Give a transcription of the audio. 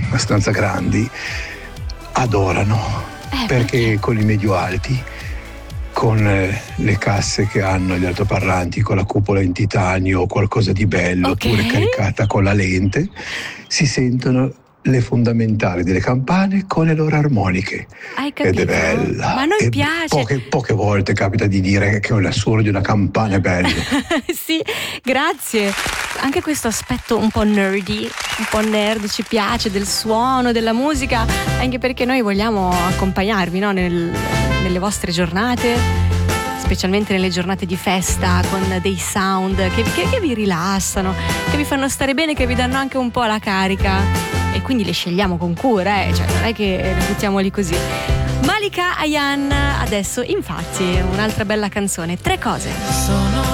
abbastanza grandi, adorano, perché con i medio alti, con le casse che hanno gli altoparlanti, con la cupola in titanio o qualcosa di bello, oppure caricata con la lente, si sentono le fondamentali delle campane con le loro armoniche. Hai capito? Ed è bella. Ma a noi E piace. poche volte capita di dire che il suono di una campana è bello. Sì, grazie. Anche questo aspetto un po' nerdy, un po' nerd ci piace, del suono, della musica, anche perché noi vogliamo accompagnarvi, no? Nelle vostre giornate, specialmente nelle giornate di festa, con dei sound che vi rilassano, che vi fanno stare bene, che vi danno anche un po' la carica, e quindi le scegliamo con cura, cioè non è che le buttiamo lì così. Malika Ayan adesso, infatti, un'altra bella canzone, 3 cose.